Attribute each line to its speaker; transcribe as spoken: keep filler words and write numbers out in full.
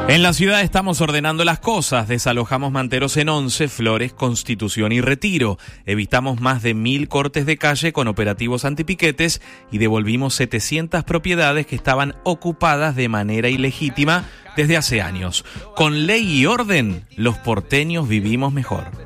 Speaker 1: En la ciudad estamos ordenando las cosas. Desalojamos manteros en Once, Flores, Constitución y Retiro. Evitamos más de mil cortes de calle con operativos antipiquetes y devolvimos setecientas propiedades que estaban ocupadas de manera ilegítima desde hace años. Con ley y orden, los porteños vivimos mejor.